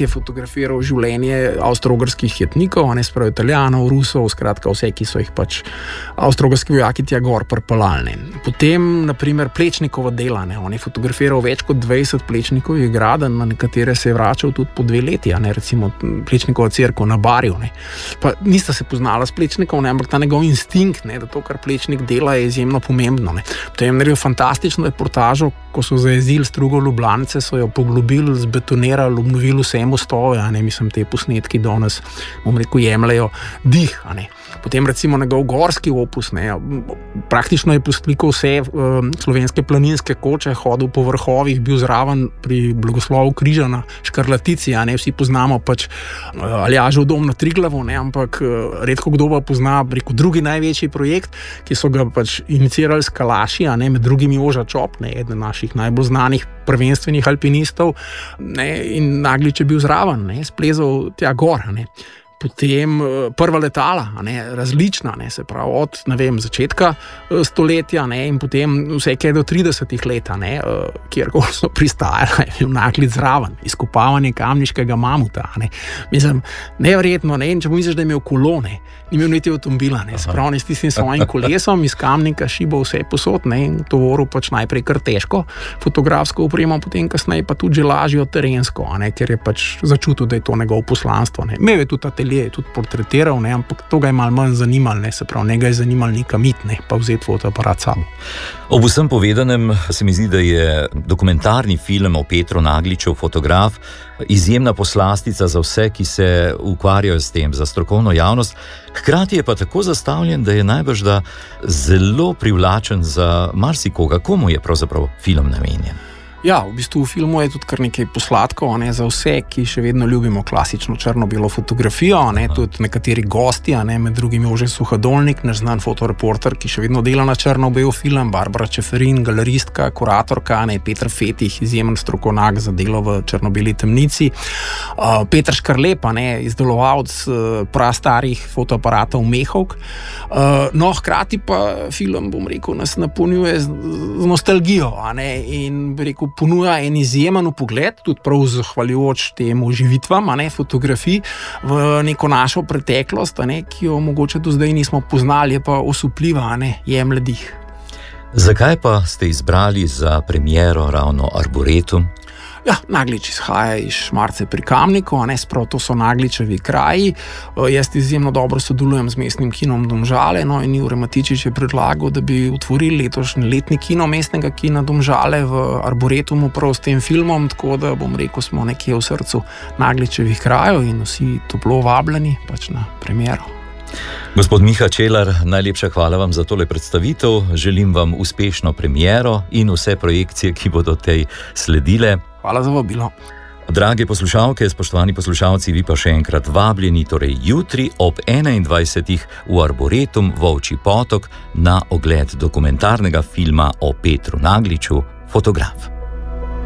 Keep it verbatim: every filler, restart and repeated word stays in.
je fotografiral življenje avstro-ogrskih jetnikov, ne sprav Italijanov, Rusov, skratka vse, ki so jih pač avstro-ogrski vojaki tja gor pripelali. Potem, na primer, Plečnikova dela, ne, on je fotografiral več kot dvajset Plečnikovih gradenj, na nekatere se je vračal tudi po dve leti, ne, recimo Plečnikova cerkev na Barju, ne. Pa nista se poznala s Plečnikom, ne, ampak ta njegov instinkt, ne, da to, kar Plečnik dela, je izjemno pomembno, ne. Potem je naredil fantastično reportažo, ko so zajezili strugo Ljubljanice, so jo poglobili, zbetonirali, obnovili vse mostove, a ne, mislim, te posnetki danes, bom rekel, jemljajo dih, a ne. Potem recimo njegov gorski opus, ne, praktično je poslikal vse um, slovenske planinske koče, hodil po vrhovih, bil zraven pri blagoslovu križa na Škrlatici, a ne, vsi poznamo pač uh, Aljažev dom na Triglavu, ne, ampak uh, redko kdo pa pozna, rekel, drugi največji projekt, ki so ga pač inicirali skalaši, a ne, med drugimi Joža Čop, ne, eden naših najbolj znanih prvenstvenih alpinistov, ne, in Naglič je bil zraven, ne, splezal tja gor, ne. Potem prva letala, ne, različna, ne, se pravi od, ne vem, začetka stoletja, ne, in potem vse kaj do tridesetih let, ne, kjer so pristajali, je bil Naglič zraven, izkopavanje kamniškega mamuta, ne. Mislim, neverjetno, ne, in če pomisliš, da je imel kolone, ni imel niti avtomobila, ne, se pravi, s tistim svojim kolesom iz Kamnika šibal vse posod, ne, in tovoril pač najprej kar težko fotografsko opremo, potem kasneje pa tudi že lažjo terensko, ne, ker je pač začutil, da je to njegov poslanstvo, ne. Imel je tudi atelje, je tudi portretiral, ne, ampak to ga je malo manj zanimalo, ne, se pravi, njega je zanimalo nekam iti, ne, pa vzeti fotoaparat sabo. Ob vsem povedanem se mi zdi, da je dokumentarni film o Petru Nagliču, Fotograf, izjemna poslastica za vse, ki se ukvarjajo s tem, za strokovno javnost. Hkrati je pa tako zastavljen, da je najbrž da zelo privlačen za marsikoga. Komu je pravzaprav film namenjen? Ja, v bistvu v filmu je tudi kar nekaj posladkov, ne, za vse, ki še vedno ljubimo klasično črno-belo fotografijo, ne, tudi nekateri gosti, ne, med drugim Jože Suhadolnik, naš znan fotoreporter, ki še vedno dela na črno-bel film, Barbara Čeferin, galeristka, kuratorka, ne, Peter Fetih, izjemen strokovnjak za delo v črno-beli temnici, uh, Peter Škarlep, ne, izdelovalec uh, prastarih fotoaparatov Mehovk. Uh, no, hkrati pa film, bom rekel, nas napolnjuje z, z nostalgijo, ne, in bi rekel, ponuja en izjemen pogled, tudi prav zahvaljujoč temu živitvam, a ne, fotografij, v neko našo preteklost, a ne, ki jo mogoče do zdaj nismo poznali, je pa osupljiva, a ne, jemlje dih. Zakaj pa ste izbrali za premiero ravno Arboretum? Ja, Naglič izhaja iz Šmarce pri Kamniku, a ne, sprav to so Nagličevi kraji. Jaz izjemno dobro sodelujem z mestnim kinom Domžale, no, in Jure Matičič je predlagal, da bi utvorili letošnji letni kino mestnega kina Domžale v Arboretumu prav s tem filmom, tako da bom rekel, smo nekje v srcu Nagličevih krajev in vsi toplo vabljeni pač na premiero. Gospod Miha Čelar, najlepša hvala vam za tole predstavitev, želim vam uspešno premiero in vse projekcije, ki bodo tej sledile. Hvala za vabilo. Drage poslušalke, spoštovani poslušalci, vi pa še enkrat vabljeni, torej jutri ob enaindvajsetih v Arboretum Volčji Potok na ogled dokumentarnega filma o Petru Nagliču, Fotograf.